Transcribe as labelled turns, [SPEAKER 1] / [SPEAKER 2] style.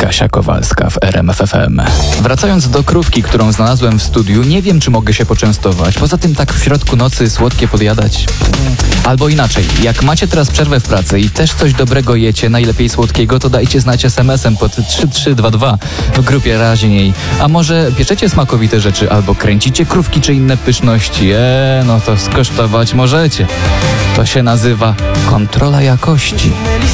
[SPEAKER 1] Kasia Kowalska w RMF FM. Wracając do krówki, którą znalazłem w studiu, nie wiem, czy mogę się poczęstować. Poza tym tak w środku nocy słodkie podjadać. Albo inaczej, jak macie teraz przerwę w pracy i też coś dobrego jecie, najlepiej słodkiego, to dajcie znać SMS-em pod 3322 w grupie raźniej. A może pieczecie smakowite rzeczy albo kręcicie krówki czy inne pyszności? No to skosztować możecie. To się nazywa kontrola jakości.